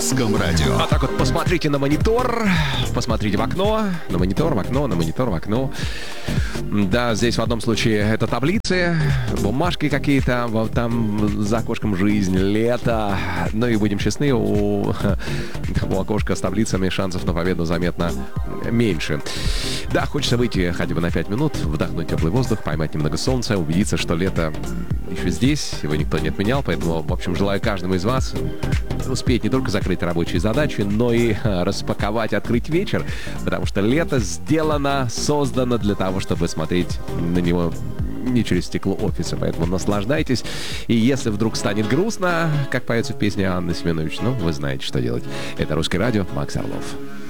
Русском радио. А так вот посмотрите на монитор, посмотрите в окно, на монитор, в окно, на монитор, в окно. Да, здесь в одном случае это таблицы, бумажки какие-то, там за окошком жизнь, лето. Ну и будем честны, у окошка с таблицами шансов на победу заметно меньше. Да, хочется выйти хотя бы на 5 минут, вдохнуть теплый воздух, поймать немного солнца, убедиться, что лето еще здесь, его никто не отменял. Поэтому, в общем, желаю каждому из вас успеть не только закрыть рабочие задачи, но и распаковать, открыть вечер, потому что лето сделано, создано для того, чтобы смотреть на него не через стекло офиса, поэтому наслаждайтесь. И если вдруг станет грустно, как поется в песне Анны Семенович, ну, вы знаете, что делать. Это Русское радио, Макс Орлов.